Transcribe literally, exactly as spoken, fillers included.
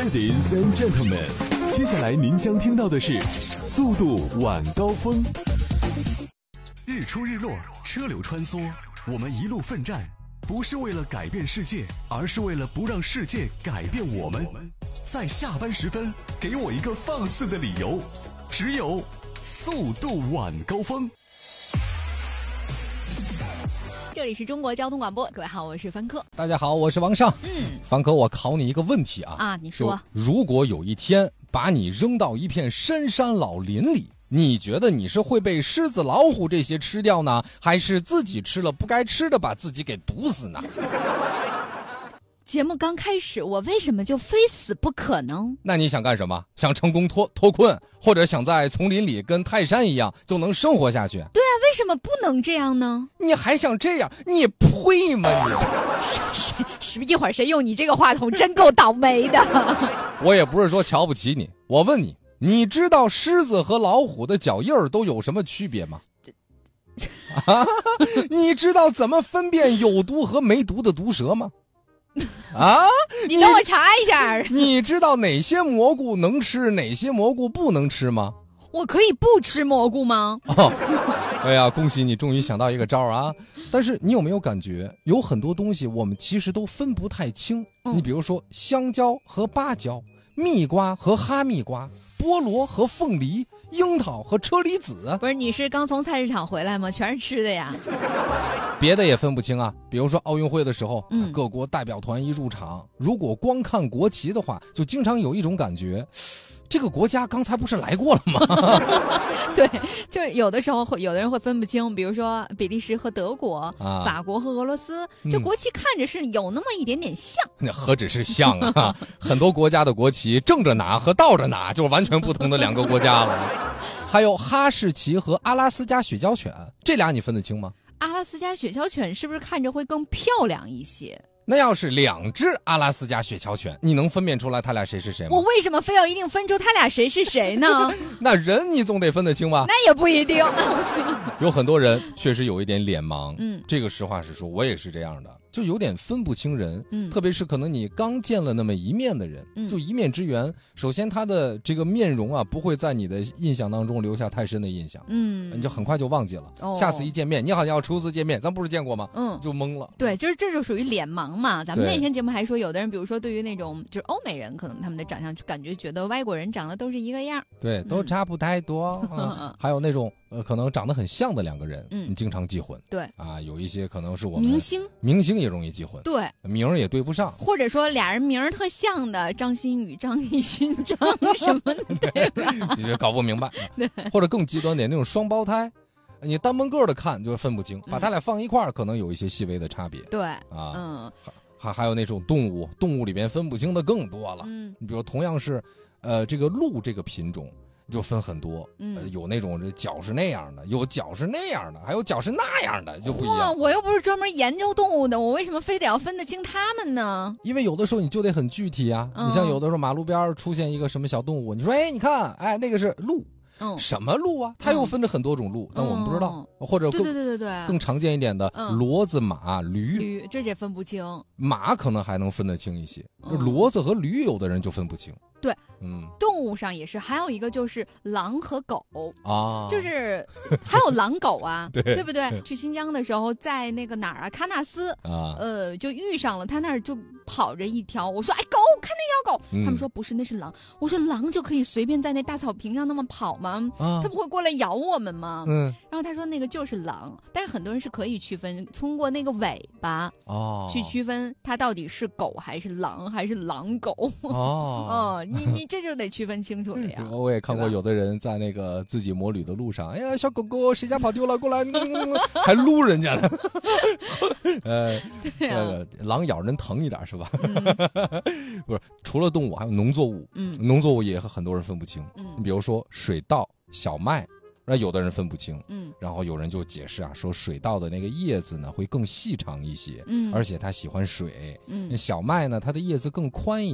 Ladies and gentlemen， 接下来您将听到的是速度晚高峰。日出日落，车流穿梭，我们一路奋战，不是为了改变世界，而是为了不让世界改变我们。在下班时分，给我一个放肆的理由，只有速度晚高峰。 这里是中国交通广播，各位好，我是凡客。 大家好，我是王尚。 嗯， 凡客，我考你一个问题啊啊，你说， 如果有一天把你扔到一片深山老林里，你觉得你是会被狮子、老虎这些吃掉呢，还是自己吃了不该吃的，把自己给毒死呢？ 节目刚开始，我为什么就非死不可呢？ 那你想干什么？想成功脱脱困，或者想在丛林里跟泰山一样就能生活下去？ 对啊，为什么不能这样呢？ 你还想这样？你配吗你？ 谁谁一会儿谁用你这个话筒，真够倒霉的。 我也不是说瞧不起你，我问你，你知道狮子和老虎的脚印儿都有什么区别吗？啊，你知道怎么分辨有毒和没毒的毒蛇吗？啊， 你等我查一下。 你知道哪些蘑菇能吃，哪些蘑菇不能吃吗？ 我可以不吃蘑菇吗？ 哦，哎呀，恭喜你终于想到一个招啊！但是你有没有感觉，有很多东西我们其实都分不太清？嗯、你比如说香蕉和芭蕉，蜜瓜和哈密瓜，菠萝和凤梨，樱桃和车厘子。 不是，你是刚从菜市场回来吗？全是吃的呀。 别的也分不清啊，比如说奥运会的时候， 嗯、 各国代表团一入场，如果光看国旗的话，就经常有一种感觉，这个国家刚才不是来过了吗？ 对，就是有的时候会有的人会分不清，比如说比利时和德国、啊、法国和俄罗斯，就国旗看着是有那么一点点像。 那、嗯、何止是像啊，很多国家的国旗正着拿和倒着拿就是完全不同的两个国家了。还有哈士奇和阿拉斯加雪橇犬，这俩你分得清吗？ 阿拉斯加雪橇犬是不是看着会更漂亮一些？ 那要是两只阿拉斯加雪橇犬，你能分辨出来他俩谁是谁吗？ 我为什么非要一定分出他俩谁是谁呢？ 那人你总得分得清吧？ 那也不一定。 有很多人确实有一点脸盲， 嗯， 这个实话实说，我也是这样的，就有点分不清人， 嗯， 特别是可能你刚见了那么一面的人， 嗯， 就一面之缘，首先他的这个面容啊，不会在你的印象当中留下太深的印象， 嗯， 你就很快就忘记了， 哦、 下次一见面，你好像要初次见面，咱不是见过吗？ 嗯， 就懵了。 对，就是这就属于脸盲嘛。咱们那天节目还说，有的人比如说对于那种就是欧美人，可能他们的长相就感觉觉得外国人长得都是一个样， 对，都差不太多。嗯啊、还有那种呃，可能长得很像的两个人， 嗯， 你经常记混。 对啊，有一些可能是我们明星， 明星也容易记混。 对， 名儿也对不上， 或者说俩人名儿特像的，张馨予、张艺兴、张什么的，对吧？ 其实搞不明白。 对， 或者更极端点，那种双胞胎，你单门个的看就分不清，把他俩放一块儿，可能有一些细微的差别。 对， 啊， 嗯， 还还有那种动物，动物里边分不清的更多了。 嗯， 你比如同样是，呃，这个鹿这个品种。就分很多， 嗯、 呃，有那种这脚是那样的，有脚是那样的，还有脚是那样的，就不一样。 哇，我又不是专门研究动物的，我为什么非得要分得清它们呢？ 因为有的时候你就得很具体啊。嗯、你像有的时候马路边出现一个什么小动物，你说，哎，你看，哎，那个是鹿。 嗯， 什么鹿啊？它又分着很多种鹿，嗯、但我们不知道， 嗯、 或者更对对对对对， 更常见一点的、嗯、骡子、马、驴， 驴这些分不清。 马可能还能分得清一些， 嗯、 骡子和驴有的人就分不清。 对， 嗯， 动物上也是，还有一个就是狼和狗啊， 就是还有狼狗啊， 对对不对？去新疆的时候，在那个哪儿啊，喀纳斯啊， 呃，就遇上了，他那儿就跑着一条，我说，哎，狗，看那条狗，嗯、他们说不是，那是狼。我说狼就可以随便在那大草坪上那么跑吗？啊、它不会过来咬我们吗？ 嗯， 然后他说那个就是狼，但是很多人是可以区分，通过那个尾巴哦去区分它到底是狗还是狼还是狼狗哦哦。你你这就得区分清楚了呀！ 我也看过有的人在那个自己摩旅的路上，哎呀，小狗狗谁家跑丢了，过来，还撸人家呢。呃， 对啊、 那个狼咬人疼一点是吧？嗯、不是，除了动物还有农作物， 嗯， 农作物也很多人分不清。 嗯， 你比如说水稻、小麦。那有的人分不清， 嗯， 然后有人就解释啊，说水稻的那个叶子呢会更细长一些， 嗯， 而且它喜欢水， 嗯， 小麦呢它的叶子更宽一些。